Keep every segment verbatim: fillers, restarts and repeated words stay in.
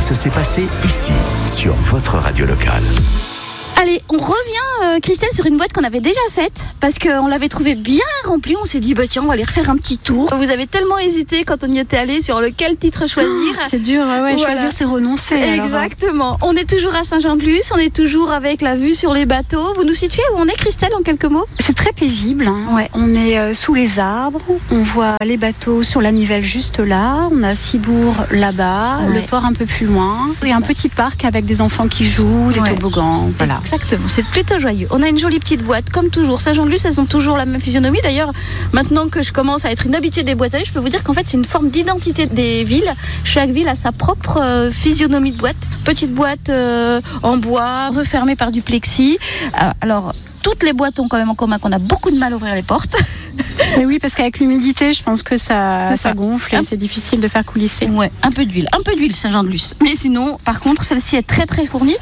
ça s'est passé ici, sur votre radio locale. Allez, on revient, euh, Christelle, sur une boîte qu'on avait déjà faite, parce qu'on l'avait trouvée bien remplie. On s'est dit, bah tiens, on va aller refaire un petit tour. Vous avez tellement hésité quand on y était allé sur lequel titre choisir. Oh, c'est dur, ouais, ouais, voilà. Choisir, c'est renoncer. Exactement. Alors. On est toujours à Saint-Jean-de-Luz, on est toujours avec la vue sur les bateaux. Vous nous situez où on est, Christelle, en quelques mots? C'est très paisible. Hein. Ouais. On est euh, sous les arbres, on voit les bateaux sur la Nivelle juste là. On a Cibourg là-bas, ouais. Le port un peu plus loin. Et un petit parc avec des enfants qui jouent, des ouais. toboggans, voilà. Exactement, c'est plutôt joyeux. On a une jolie petite boîte, comme toujours. Saint-Jean-de-Luz, elles ont toujours la même physionomie. D'ailleurs, maintenant que je commence à être une habituée des boîtes à nuit, je peux vous dire qu'en fait, c'est une forme d'identité des villes. Chaque ville a sa propre euh, physionomie de boîte. Petite boîte euh, en bois, refermée par du plexi. Euh, alors, toutes les boîtes ont quand même en commun qu'on a beaucoup de mal à ouvrir les portes. Mais oui, parce qu'avec l'humidité, je pense que ça, ça. ça gonfle et un... c'est difficile de faire coulisser. Ouais, un peu d'huile, un peu d'huile Saint-Jean-de-Luz. Mais sinon, par contre, celle-ci est très très fournie.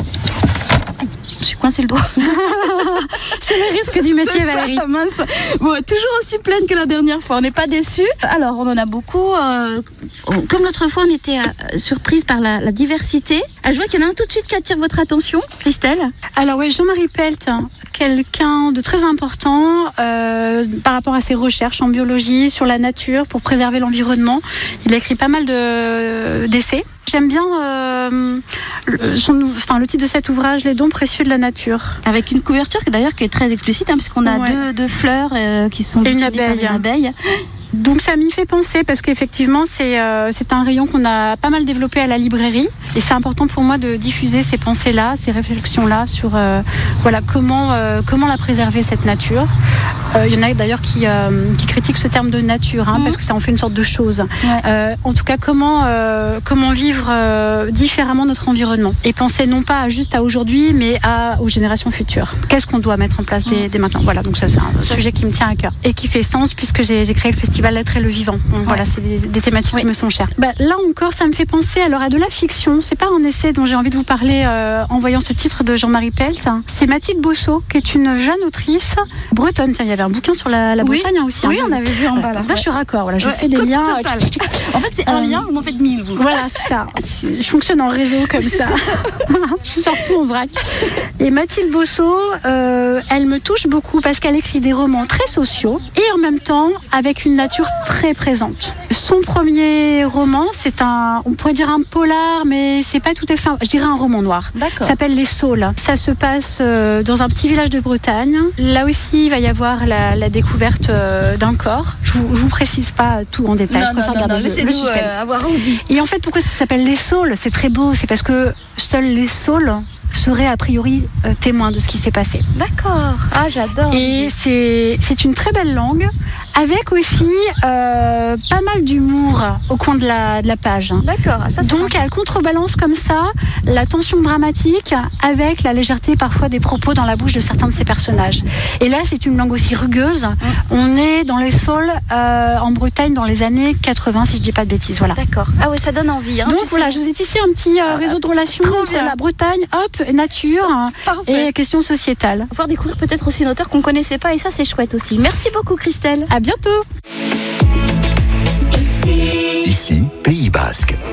Je suis coincé le doigt. C'est le risque du métier, Valérie. Ça, mince. Bon, toujours aussi pleine que la dernière fois. On n'est pas déçus. Alors, on en a beaucoup. Euh, comme l'autre fois, on était euh, surprise par la, la diversité. Ah, je vois qu'il y en a un tout de suite qui attire votre attention, Christelle. Alors oui, Jean-Marie Pelt, quelqu'un de très important euh, par rapport à ses recherches en biologie, sur la nature, pour préserver l'environnement. Il a écrit pas mal de, d'essais. J'aime bien euh, le, son, enfin, le titre de cet ouvrage, Les dons précieux de la nature. Avec une couverture d'ailleurs qui est très explicite, hein, puisqu'on a ouais. deux, deux fleurs euh, qui sont une abeille. Par une abeille. Donc ça m'y fait penser parce qu'effectivement c'est, euh, c'est un rayon qu'on a pas mal développé à la librairie et c'est important pour moi de diffuser ces pensées-là, ces réflexions-là sur euh, voilà, comment, euh, comment la préserver cette nature. Il euh, y en a d'ailleurs qui, euh, qui critiquent ce terme de nature hein, mmh. parce que ça en fait une sorte de chose. Ouais. Euh, en tout cas comment, euh, comment vivre euh, différemment notre environnement et penser non pas juste à aujourd'hui mais à, aux générations futures. Qu'est-ce qu'on doit mettre en place mmh. dès, dès maintenant? Voilà, donc ça c'est un ça, sujet qui me tient à cœur et qui fait sens puisque j'ai, j'ai créé le festival L'être et le vivant. Donc, ouais. Voilà, c'est des, des thématiques oui. qui me sont chères. Bah, là encore, ça me fait penser alors à de la fiction. C'est pas un essai dont j'ai envie de vous parler euh, en voyant ce titre de Jean-Marie Pelt. C'est Mathilde Bosso, qui est une jeune autrice bretonne. Tiens, il y avait un bouquin sur la, la oui. Bretagne aussi. Oui, hein. on avait vu en bas là. Là, je suis raccord. Voilà, je ouais, fais des liens. En fait, c'est un euh, lien, vous m'en faites mille. Vous. Voilà, c'est ça. C'est, je fonctionne en réseau comme ça. Je suis surtout en vrac. Et Mathilde Bosso, euh, elle me touche beaucoup parce qu'elle écrit des romans très sociaux et en même temps avec une nature très présente. Son premier roman, c'est un, on pourrait dire un polar, mais c'est pas tout à fait, un, je dirais un roman noir. D'accord. Ça s'appelle Les Saules. Ça se passe euh, dans un petit village de Bretagne. Là aussi, il va y avoir la, la découverte euh, d'un corps. Je vous, je vous précise pas tout en détail. Non, je préfère non, garder non, le, le suspense. Euh, avoir envie. Et en fait, pourquoi ça s'appelle Les Saules? C'est très beau. C'est parce que seuls les saules seraient a priori euh, témoins de ce qui s'est passé. D'accord. Ah, j'adore. Et c'est, c'est une très belle langue. Avec aussi euh, pas mal d'humour au coin de la, de la page. D'accord. Ça, c'est Donc sympa. elle contrebalance comme ça la tension dramatique avec la légèreté parfois des propos dans la bouche de certains de ses personnages. Et là c'est une langue aussi rugueuse. Mmh. On est dans les Saules euh, en Bretagne dans les années quatre-vingts si je dis pas de bêtises. Voilà. D'accord. Ah oui, ça donne envie. Hein, Donc voilà, je vous ai tissé un petit euh, réseau de relations entre la Bretagne, hop, nature Parfait. Et questions sociétales. Pouvoir découvrir peut-être aussi une auteure qu'on connaissait pas et ça c'est chouette aussi. Merci beaucoup Christelle. À bientôt. Ici, Pays Basque.